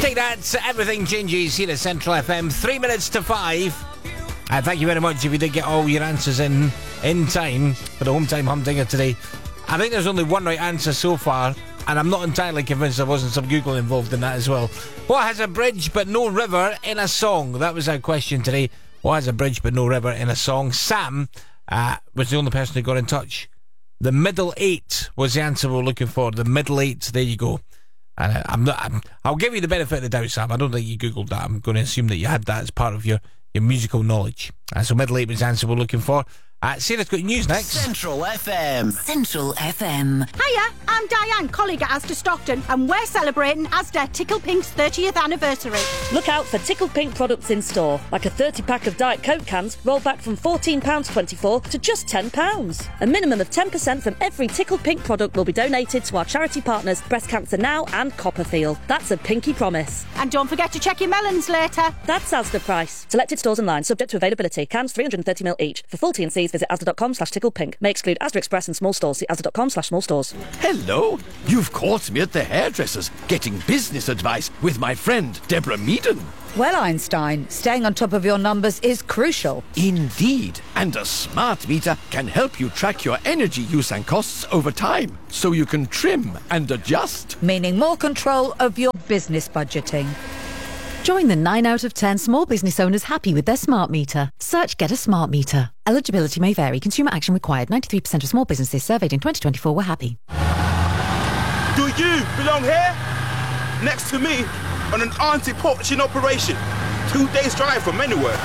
Okay, that's Everything Changes here at Central FM. 3 minutes to 5. Thank you very much if you did get all your answers in time for the Home Time Humdinger today. I think there's only one right answer so far, and I'm not entirely convinced there wasn't some Google involved in that as well. What has a bridge but no river in a song? That was our question today. What has a bridge but no river in a song? Sam was the only person who got in touch. The middle eight was the answer we were looking for. The middle eight, there you go. I'll give you the benefit of the doubt, Sam. I don't think you Googled that. I'm going to assume that you had that as part of your musical knowledge. So middle eight was the answer we're looking for. Sarah's got news next. Central FM. Central FM. Hiya, I'm Diane, colleague at Asda Stockton, and we're celebrating Asda Tickle Pink's 30th anniversary. Look out for Tickle Pink products in store, like a 30-pack of Diet Coke cans rolled back from £14.24 to just £10. A minimum of 10% from every Tickle Pink product will be donated to our charity partners Breast Cancer Now and Copperfield. That's a pinky promise. And don't forget to check your melons later. That's Asda price. Selected stores online, subject to availability. Cans 330ml each. For full T&Cs, visit asda.com/ticklepink. May exclude Asda Express and small stores. See asda.com/small stores. Hello, you've caught me at the hairdresser's getting business advice with my friend Deborah Meaden. Well, Einstein, staying on top of your numbers is crucial. Indeed, and a smart meter can help you track your energy use and costs over time, so you can trim and adjust. Meaning more control of your business budgeting. Join the 9 out of 10 small business owners happy with their smart meter. Search Get a Smart Meter. Eligibility may vary. Consumer action required. 93% of small businesses surveyed in 2024 were happy. Do you belong here? Next to me on an anti-poaching operation. 2 days drive from anywhere.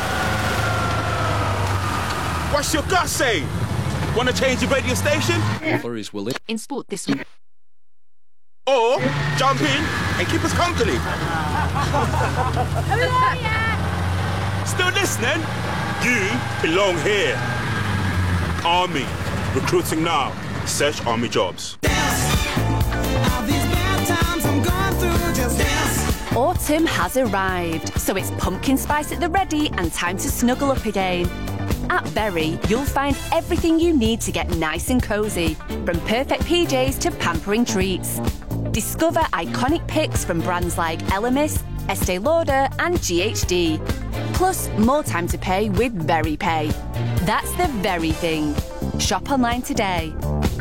What's your gut saying? Want to change the radio station? Flurries will in sport this week. Or jump in and keep us company. Still listening? You belong here. Army. Recruiting now. Search Army jobs. Autumn has arrived, so it's pumpkin spice at the ready and time to snuggle up again. At Berry, you'll find everything you need to get nice and cosy, from perfect PJs to pampering treats. Discover iconic picks from brands like Elemis, Estee Lauder and GHD. Plus, more time to pay with Very Pay. That's the very thing. Shop online today.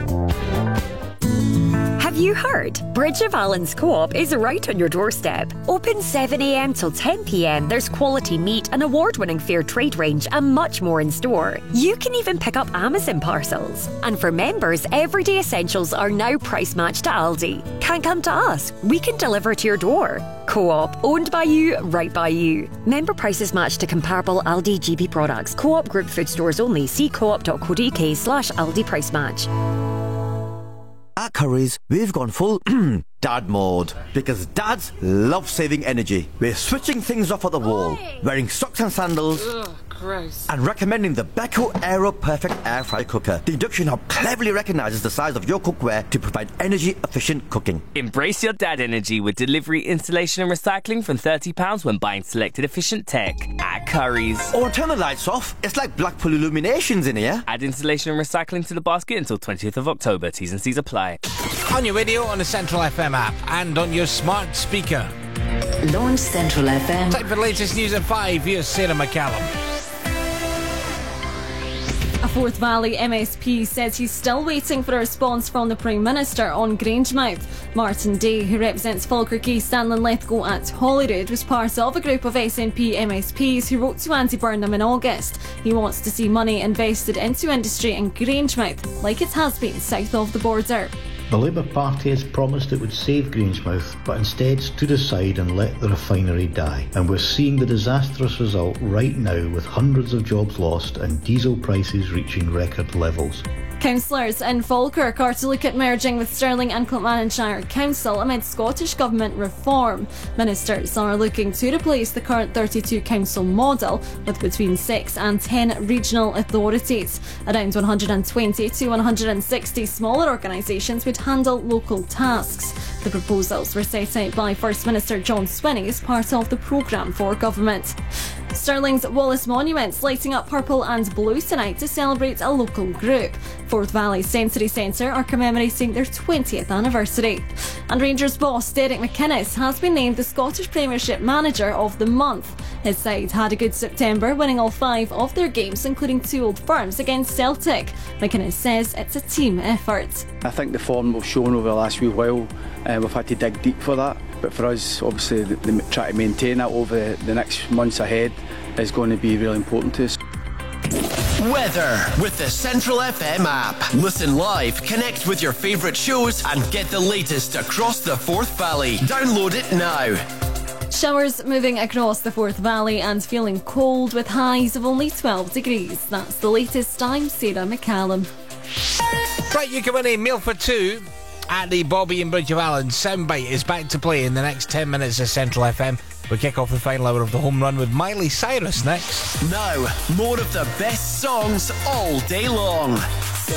Have you heard? Bridge of Allen's Co-op is right on your doorstep. Open 7 a.m. till 10 p.m. There's quality meat, an award-winning fair trade range and much more in store. You can even pick up Amazon parcels. And for members, everyday essentials are now price matched to Aldi. Can't come to us? We can deliver to your door. Co-op, owned by you, right by you. Member prices matched to comparable Aldi GB products. Co-op group food stores only. See co-op.co.uk/Aldi price match. At Currys, we've gone full dad mode because dads love saving energy. We're switching things off at the wall, wearing socks and sandals. Ugh, gross. And recommending the Beko Aero Perfect Air Fry Cooker. The induction hob cleverly recognises the size of your cookware to provide energy-efficient cooking. Embrace your dad energy with delivery, installation and recycling from £30 when buying selected efficient tech at Currys. Or turn the lights off. It's like Blackpool Illuminations in here. Add installation and recycling to the basket until 20th of October. T's and C's apply. On your radio, on the Central FM app, and on your smart speaker. Launch Central FM. Time for the latest news at 5. Here's Sarah McCallum. A Forth Valley MSP says he's still waiting for a response from the Prime Minister on Grangemouth. Martin Day, who represents Falkirk East and Linlithgow at Holyrood, was part of a group of SNP MSPs who wrote to Andy Burnham in August. He wants to see money invested into industry in Grangemouth, like it has been south of the border. The Labour Party has promised it would save Grangemouth, but instead stood aside and let the refinery die. And we're seeing the disastrous result right now, with hundreds of jobs lost and diesel prices reaching record levels. Councillors in Falkirk are to look at merging with Stirling and Kilmartinshire Council amid Scottish Government reform. Ministers are looking to replace the current 32 council model with between 6 and 10 regional authorities. Around 120 to 160 smaller organisations would handle local tasks. The proposals were set out by First Minister John Swinney as part of the programme for government. Stirling's Wallace Monuments lighting up purple and blue tonight to celebrate a local group. Forth Valley Sensory Centre are commemorating their 20th anniversary. And Rangers boss Derek McInnes has been named the Scottish Premiership Manager of the Month. His side had a good September, winning all 5 of their games, including 2 Old Firms against Celtic. McInnes says it's a team effort. I think the form we've shown over the last wee while, we've had to dig deep for that. But for us, obviously, trying to maintain that over the next months ahead is going to be really important to us. Weather with the Central FM app. Listen live, connect with your favourite shows and get the latest across the Forth Valley. Download it now. Showers moving across the Forth Valley and feeling cold with highs of only 12 degrees. That's the latest. I'm Sarah McCallum. Right, you can win a meal for 2 at the Bobby and Bridge of Allen. Soundbite is back to play in the next 10 minutes of Central FM. We kick off the final hour of the home run with Miley Cyrus next. Now, more of the best songs all day long.